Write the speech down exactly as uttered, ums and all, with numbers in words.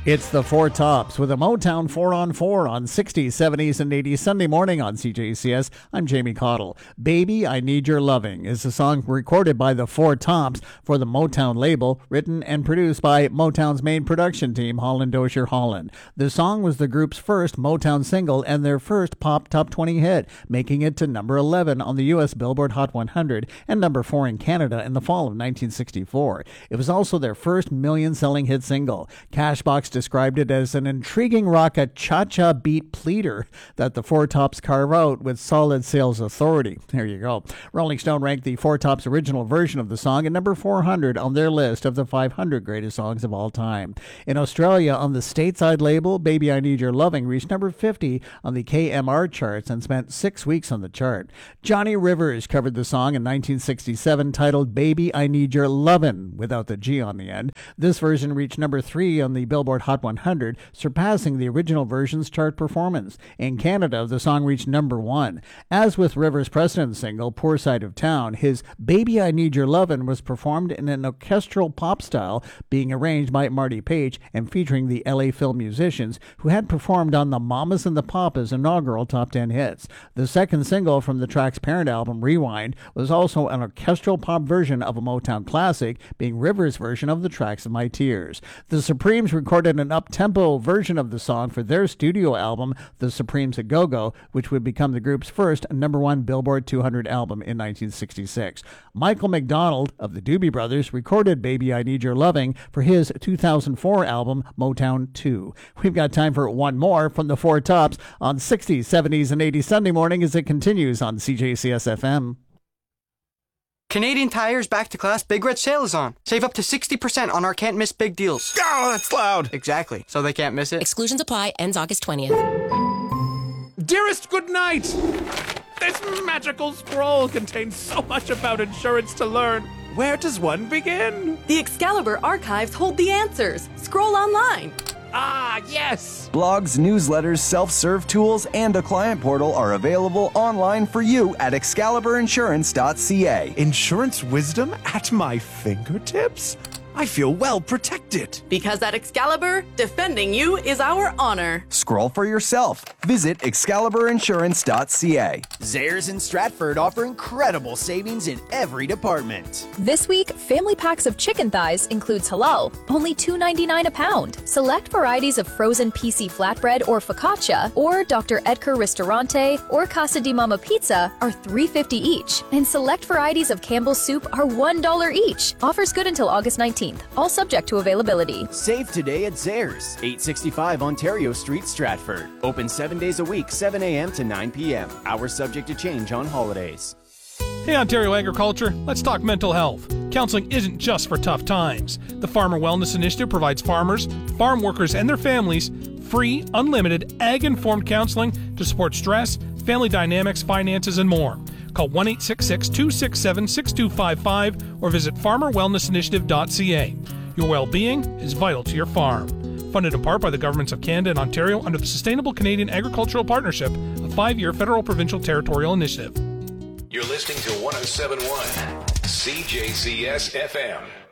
It's the Four Tops with a Motown four on four on sixties, seventies, and eighties Sunday morning on C J C S. I'm Jamie Cottle. Baby, I Need Your Loving is a song recorded by the Four Tops for the Motown label, written and produced by Motown's main production team, Holland Dozier Holland. The song was the group's first Motown single and their first pop top twenty hit, making it to number eleven on the U S Billboard Hot one hundred and number four in Canada in the fall of nineteen sixty-four. It was also their first million-selling hit single. Cashbox described it as an intriguing rock a cha-cha beat pleader that the Four Tops carve out with solid sales authority. There you go. Rolling Stone ranked the Four Tops' original version of the song at number four hundred on their list of the five hundred greatest songs of all time. In Australia, on the stateside label, Baby I Need Your Loving reached number fifty on the K M R charts and spent six weeks on the chart. Johnny Rivers covered the song in nineteen sixty-seven titled Baby I Need Your Lovin', without the G on the end. This version reached number three on the Billboard Hot one hundred, surpassing the original version's chart performance. In Canada, the song reached number one. As with Rivers' precedent single, Poor Side of Town, his Baby I Need Your Lovin' was performed in an orchestral pop style, being arranged by Marty Page and featuring the L A Phil musicians who had performed on the Mamas and the Papas inaugural top ten hits. The second single from the track's parent album, Rewind, was also an orchestral pop version of a Motown classic, being Rivers' version of the tracks of My Tears. The Supremes recorded an up-tempo version of the song for their studio album, The Supremes A Go-Go, which would become the group's first number one Billboard two hundred album in nineteen sixty-six. Michael McDonald of the Doobie Brothers recorded Baby I Need Your Loving for his two thousand four album, Motown two. We've got time for one more from the Four Tops on sixties, seventies, and eighties Sunday morning as it continues on C J C S F M. Canadian Tire's Back to Class Big Red Sale is on. Save up to sixty percent on our can't miss big deals. Oh, that's loud. Exactly. So they can't miss it. Exclusions apply. Ends August twentieth. Dearest, good night. This magical scroll contains so much about insurance to learn. Where does one begin? The Excalibur archives hold the answers. Scroll online. Ah, yes! Blogs, newsletters, self-serve tools, and a client portal are available online for you at excalibur insurance dot c a. Insurance wisdom at my fingertips? I feel well protected. Because at Excalibur, defending you is our honor. Scroll for yourself. Visit excalibur insurance dot c a. Zehrs and Stratford offer incredible savings in every department. This week, family packs of chicken thighs includes halal, only two ninety-nine a pound. Select varieties of frozen P C flatbread or focaccia, or Doctor Edgar Ristorante or Casa di Mama Pizza are three fifty each, and select varieties of Campbell's soup are one dollar each. Offers good until August nineteenth. All subject to availability. Save today at Zehrs, eight sixty-five Ontario Street, Stratford. Open seven days a week, seven a.m. to nine p.m. Hours subject to change on holidays. Hey Ontario Agriculture, let's talk mental health. Counseling isn't just for tough times. The Farmer Wellness Initiative provides farmers, farm workers, and their families free, unlimited, ag-informed counseling to support stress, family dynamics, finances, and more. Call one eight six six, two six seven, six two five five or visit farmer wellness initiative dot c a. Your well-being is vital to your farm. Funded in part by the governments of Canada and Ontario under the Sustainable Canadian Agricultural Partnership, a five-year federal provincial territorial initiative. You're listening to one oh seven point one C J C S F M.